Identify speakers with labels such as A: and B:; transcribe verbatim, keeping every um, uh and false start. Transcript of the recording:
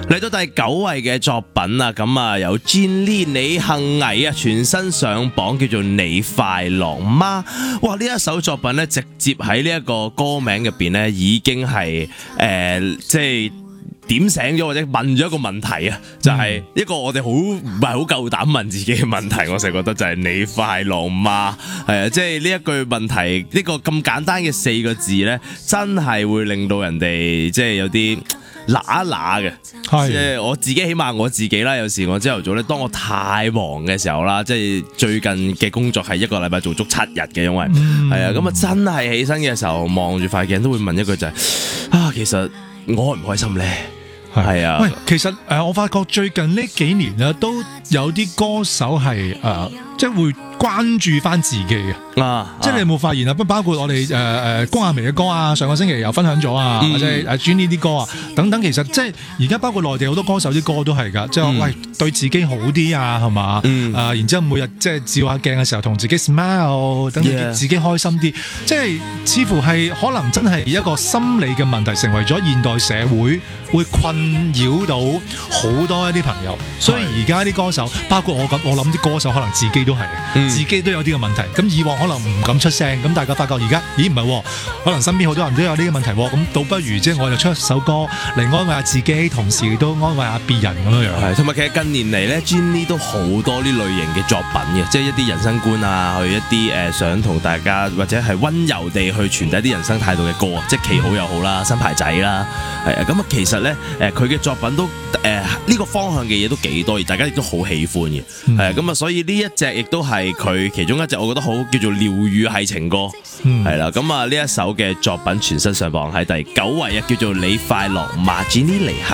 A: 嚟到第九位嘅作品啊，咁啊有 Jenny 李幸倪啊，全新上榜叫做你快樂嗎？哇！呢一首作品咧，直接喺呢一個歌名入邊咧，已經係誒、呃、即係點醒咗或者問咗一個問題啊，就係、是、一個我哋好唔係好夠膽問自己嘅問題，我成日覺得就係你快樂嗎？係啊，即係呢一句問題，呢、這個咁簡單嘅四個字咧，真係會令到人哋即係有啲揦一揦嘅。即係我自己，起碼我自己啦，有時我朝頭早咧，當我太忙嘅時候啦，即係最近嘅工作係一個禮拜做足七日嘅，因為係啊，咁啊真係起身嘅時候望住塊鏡都會問一句就係、是、啊，其實我開唔開心咧？係啊，
B: 喂，其實誒、呃，我發覺最近呢幾年咧，都有啲歌手係誒、呃，即係會關注翻自己嘅
A: 啊，
B: 即係你有冇發現啊？不包括我哋誒誒江亞薇嘅歌啊，上個星期又分享咗啊，嗯、或者誒 Jenny 啲歌啊等等，其實即係而家包括內地好多歌手啲歌都係㗎，即係、嗯、喂對自己好啲啊，係嘛？嗯、啊，然之後每日即係照下鏡嘅時候，同自己 smile， 等自己開心啲，即係似乎係可能真係一個心理嘅問題，成為咗現代社會會困擾到好多一啲朋友，所以而家啲歌手，包括我咁，我諗啲歌手可能自己都係，嗯、自己都有啲嘅問題。咁以往可能唔敢出聲，咁大家發覺而家，咦唔係，可能身邊好多人都有呢個問題，咁倒不如即係我就出一首歌嚟安慰下自己，同時都安慰下別人咁樣樣。
A: 係，同埋其實近年嚟咧 Jenny 都好多呢類型嘅作品嘅，即係一啲人生觀啊，去一啲誒、呃、想同大家或者係溫柔地去傳遞一啲人生態度嘅歌啊，即係旗好又好啦，新牌仔啦，係啊，咁啊其實咧誒佢嘅作品都誒呢、呃這個方向嘅嘢都幾多，而大家亦都好喜歡嘅，係咁啊，所以呢一隻亦都係佢其中一隻我覺得好叫做療癒係情歌，係啦、嗯，咁啊呢一首嘅作品全新上榜喺第九位啊，叫做你快樂嗎 Jenny 李幸